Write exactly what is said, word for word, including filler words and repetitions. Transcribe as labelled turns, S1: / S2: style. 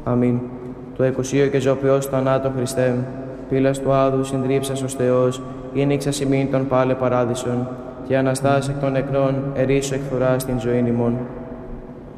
S1: Αμήν. Το εκουσίο και ζωοποιός θανάτου Χριστέ, πύλας του άδου συντρίψας ως Θεός, ήνιξας ημίν των πάλε παράδεισον, και Αναστάς εκ των νεκρών ερήσου εκφορά στην ζωήν ημών.